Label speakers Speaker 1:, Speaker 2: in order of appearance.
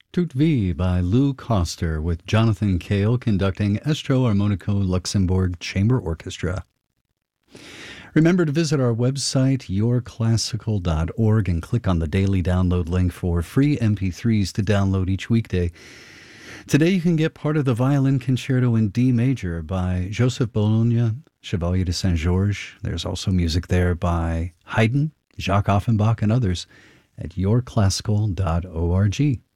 Speaker 1: Toute Vie by Lou Coster with Jonathan Cale conducting Estro Armonico Luxembourg Chamber Orchestra. Remember to visit our website, yourclassical.org, and click on the daily download link for free MP3s to download each weekday. Today you can get part of the Violin Concerto in D major by Joseph Bologna, Chevalier de Saint-Georges. There's also music there by Haydn, Jacques Offenbach, and others at yourclassical.org.